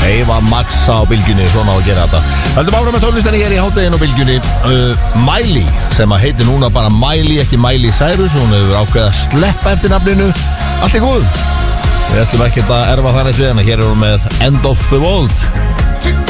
Eva Max á bylgjunni, svona á að gera þetta. Höldum áfram með tónlistinni hér í hádeginu á bylgjunni. Miley, sem að heitir núna bara Miley, ekki Miley Cyrus. Hún hefur ákveðið að sleppa eftir nafninu. Allt er góð. Við ætlum ekkert að erfa þannig til henni. Hér erum við með End of the World.